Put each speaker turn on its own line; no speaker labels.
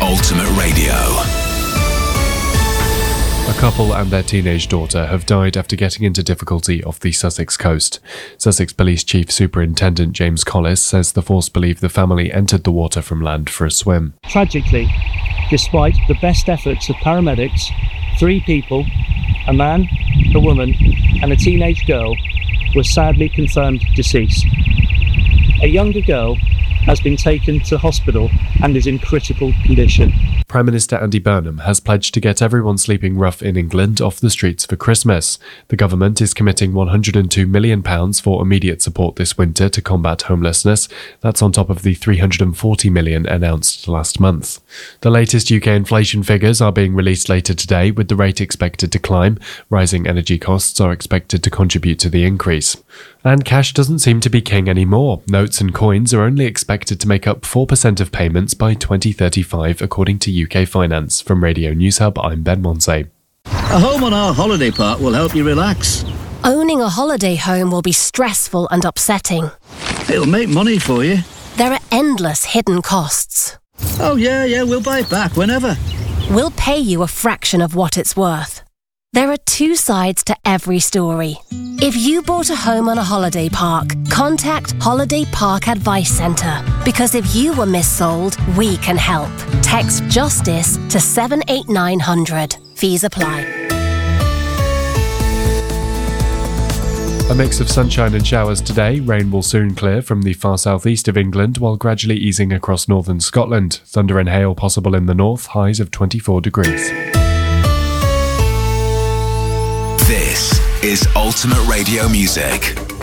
Ultimate Radio.
A couple and their teenage daughter have died after getting into difficulty off the Sussex coast. Sussex Police Chief Superintendent James Collis says the force believe the family entered the water from land for a swim.
Tragically, despite the best efforts of paramedics, 3 people, a man, a woman and a teenage girl, were sadly confirmed deceased. A younger girl has been taken to hospital and is in critical condition.
Prime Minister Andy Burnham has pledged to get everyone sleeping rough in England off the streets for Christmas. The government is committing £102 million for immediate support this winter to combat homelessness. That's on top of the £340 million announced last month. The latest UK inflation figures are being released later today, with the rate expected to climb. Rising energy costs are expected to contribute to the increase. And cash doesn't seem to be king anymore. Notes and coins are only expected to make up 4% of payments by 2035, according to UK Finance. From Radio News Hub, I'm Ben Monsey.
A home on our holiday park will help you relax.
Owning a holiday home will be stressful and upsetting.
It'll make money for you.
There are endless hidden costs.
Oh yeah, we'll buy it back whenever.
We'll pay you a fraction of what it's worth. There are 2 sides to every story. If you bought a home on a holiday park, contact Holiday Park Advice Centre, because if you were missold, we can help. Text JUSTICE to 78900. Fees apply.
A mix of sunshine and showers today. Rain will soon clear from the far southeast of England, while gradually easing across northern Scotland. Thunder and hail possible in the north, highs of 24 degrees.
This is Ultimate Radio Music.